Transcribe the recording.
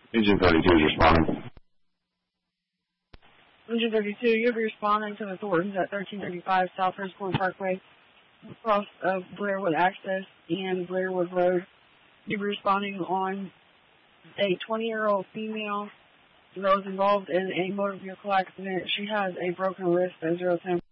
Engine 32 is responding. Engine 32, you'll be responding to the Thorntons at 1335 South Reservoir Parkway, across of Blairwood Access and Blairwood Road. You'll be responding on a 20-year-old female that was involved in a motor vehicle accident. She has a broken wrist at 010.